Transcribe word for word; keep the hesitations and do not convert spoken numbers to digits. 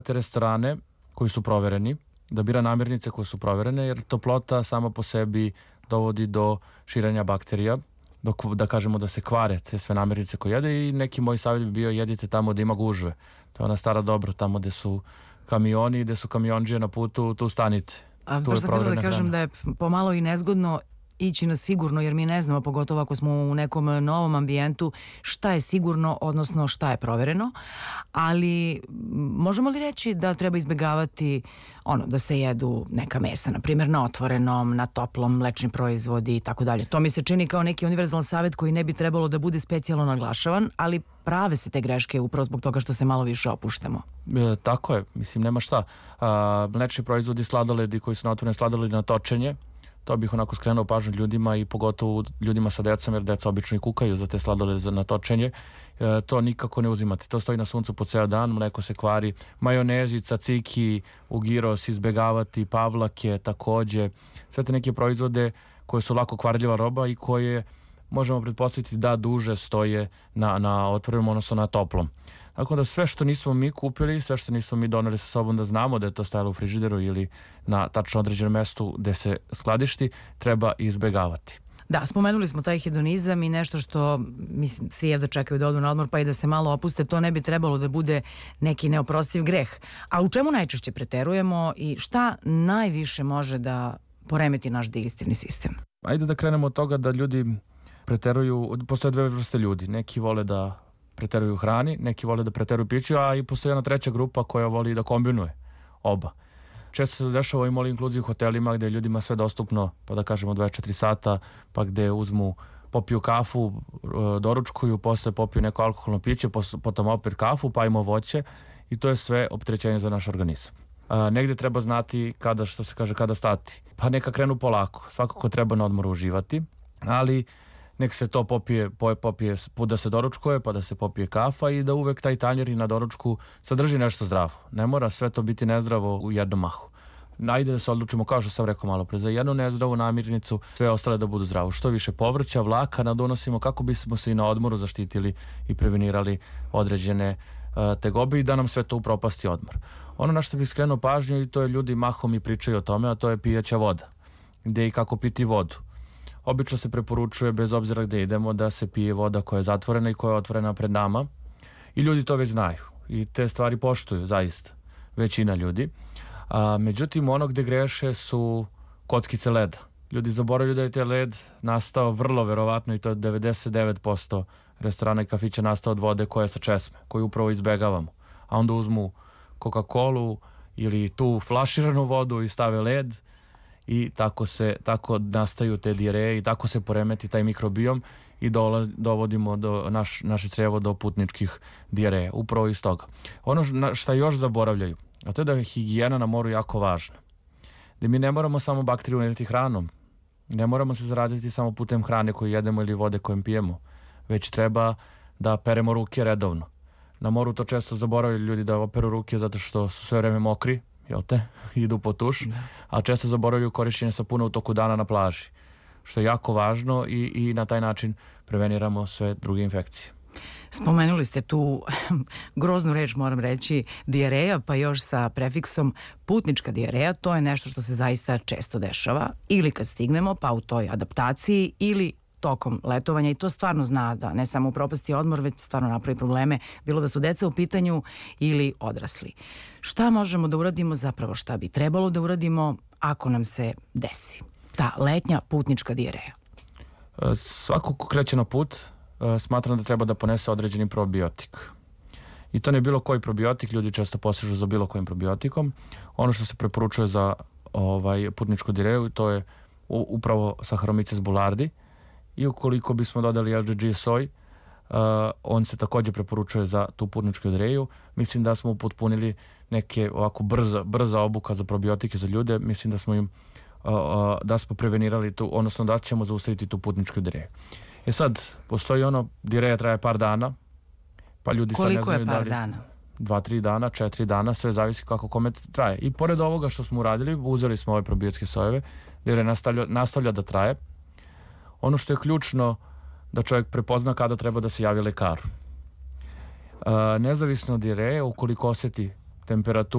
te restorane koji su provereni, da bira namirnice koje su proverene, jer toplota sama po sebi dovodi do širenja bakterija, dok da kažemo da se kvare te sve namirnice koje jede. I neki moj savjet bi bio: jedite tamo gde ima gužve. To je ona stara dobra, tamo gde su kamioni, gde su kamionđije na putu, tu stanite. A baš sam htjela da kažem da je pomalo i nezgodno ići na sigurno, jer mi ne znamo, pogotovo ako smo u nekom novom ambijentu, šta je sigurno, odnosno šta je provereno. Ali možemo li reći da treba izbegavati ono, da se jedu neka mesa, na primjer na otvorenom, na toplom, mlečni proizvodi i tako dalje? To mi se čini kao neki univerzalan savjet koji ne bi trebalo da bude specijalno naglašavan, ali prave se te greške upravo zbog toga što se malo više opuštamo. E, tako je, mislim, nema šta. A, mlečni proizvodi, sladoledi koji su na otvorenom, sladoledi na točenje, to bih onako skrenuo pažnju ljudima i pogotovo ljudima sa decom, jer deca obično i kukaju za te sladolede za natočenje. E, to nikako ne uzimate. To stoji na suncu po ceo dan, mleko se kvari, majonezi, caciki, u giros izbegavati, pavlake takođe. Sve te neke proizvode koje su lako kvarljiva roba i koje možemo pretpostaviti da duže stoje na, na otvorenom, odnosno na toplom. Tako da sve što nismo mi kupili, sve što nismo mi doneli sa sobom da znamo da je to stajalo u frižideru ili na tačno određenom mestu gde se skladišti, treba izbegavati. Da, spomenuli smo taj hedonizam i nešto što, mislim, svi jedva čekaju da odu na odmor pa i da se malo opuste, to ne bi trebalo da bude neki neoprostiv greh. A u čemu najčešće preterujemo i šta najviše može da poremeti naš digestivni sistem? Ajde da krenemo od toga da ljudi preteruju, postoje dve vrste ljudi. Neki vole da preteruju hrani, neki vole da preteruju piću, a i postoji jedna treća grupa koja voli da kombinuje oba. Često se dešava i all inclusive hotelima gde je ljudima sve dostupno, pa da kažemo dvadeset četiri sata, pa gde uzmu, popiju kafu, doručkuju, posle popiju neko alkoholno piće, potom opet kafu, pa ima voće i to je sve opterećenje za naš organizam. A, negde treba znati kada, što se kaže, kada stati. Pa neka krenu polako, svakako treba na odmoru uživati, ali nek se to popije, popije, da se doručkuje, pa da se popije kafa i da uvek taj tanjer i na doručku sadrži nešto zdravo. Ne mora sve to biti nezdravo u jednom mahu. Najde da se odlučimo, kao što sam rekao malo pre, za jednu nezdravu namirnicu, sve ostale da budu zdravo. Što više povrća, vlaka nadonosimo kako bismo se i na odmoru zaštitili i prevenirali određene uh, tegobe i da nam sve to upropasti odmor. Ono na što bih skrenuo pažnju, i to je ljudi mahom i pričaju o tome, a to je pijaća voda. Gde i kako piti vodu. Obično se preporučuje, bez obzira gde idemo, da se pije voda koja je zatvorena i koja je otvorena pred nama. I ljudi to već znaju. I te stvari poštuju, zaista. Većina ljudi. A, međutim, ono gde greše su kockice leda. Ljudi zaboravljaju da je taj led nastao vrlo verovatno, i to je devedeset devet posto restorana i kafića nastao od vode koja je sa česme, koju upravo izbegavamo. A onda uzmu Coca-Colu ili tu flaširanu vodu i stave led, i tako se tako nastaju te dijareje i tako se poremeti taj mikrobiom i dola, dovodimo do naš, naše crevo do putničkih dijareja, upravo iz toga. Ono što još zaboravljaju, a to je da je higijena na moru jako važna. Da mi ne moramo samo bakteriju unijeti hranom, ne moramo se zaraziti samo putem hrane koju jedemo ili vode koju pijemo, već treba da peremo ruke redovno. Na moru to često zaboravljaju ljudi, da operu ruke zato što su sve vreme mokri, jel te, idu po tuš, a često zaboravljaju korišćenje sapuna u toku dana na plaži, što je jako važno i, i na taj način preveniramo sve druge infekcije. Spomenuli ste tu groznu reč, moram reći, dijareja, pa još sa prefiksom putnička dijareja. To je nešto što se zaista često dešava, ili kad stignemo, pa u toj adaptaciji, ili tokom letovanja, i to stvarno zna da ne samo upropasti odmor, već stvarno napravi probleme, bilo da su deca u pitanju ili odrasli. Šta možemo da uradimo, zapravo šta bi trebalo da uradimo ako nam se desi ta letnja putnička dijareja? Svako ko kreće na put smatram da treba da ponese određeni probiotik. I to ne bilo koji probiotik, ljudi često posežu za bilo kojim probiotikom. Ono što se preporučuje za ovaj, putničku dijareju, to je upravo Saccharomyces boulardii. I ukoliko bismo dodali L G G soj, uh, on se takođe preporučuje za tu putničku dijareju. Mislim da smo upotpunili neke ovako brza, brza obuka za probiotike za ljude. Mislim da smo im uh, uh, da smo prevenirali tu, odnosno da ćemo zaustaviti tu putničku dijareju. E sad, postoji ono, dijareja traje par dana, pa ljudi sad ne znaju. Koliko je par da li, dana? Dva, tri dana, četiri dana, sve zavisi kako kome traje. I pored ovoga što smo uradili, uzeli smo ove probiotske sojeve, dijareja nastavlja, nastavlja da traje. Ono što je ključno da čovjek prepozna kada treba da se javi lekaru. E, nezavisno od dijareje, ukoliko osjeti temperaturu